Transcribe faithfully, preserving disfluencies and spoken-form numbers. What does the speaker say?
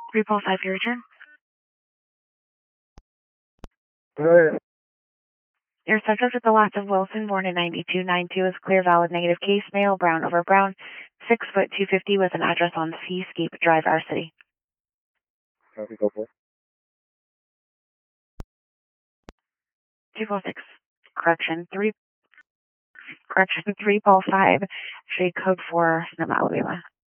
three Paul five, your return. Go ahead. Your subject at the last of Wilson, born in ninety-two ninety-two, is clear, valid, negative case, male, brown over brown, six foot two fifty, with an address on Seascape Drive, our city. Copy, go for it. two Paul six, correction, three, correction, three Paul five, street code four, Sonoma, Alabama.